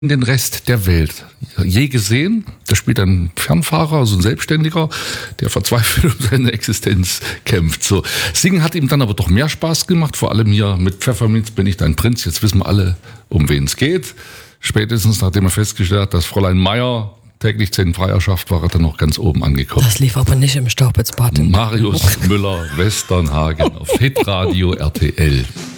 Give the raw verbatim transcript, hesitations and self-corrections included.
den Rest der Welt je gesehen. Da spielt ein Fernfahrer, also ein Selbstständiger, der verzweifelt um seine Existenz kämpft. So. Singen hat ihm dann aber doch mehr Spaß gemacht, vor allem hier mit Pfefferminz bin ich dein Prinz. Jetzt wissen wir alle, um wen es geht. Spätestens nachdem er festgestellt hat, dass Fräulein Meier täglich zehn Freier schafft, war er dann noch ganz oben angekommen. Das lief aber nicht im Staubitzbad. Marius Müller, Westernhagen auf Hitradio R T L.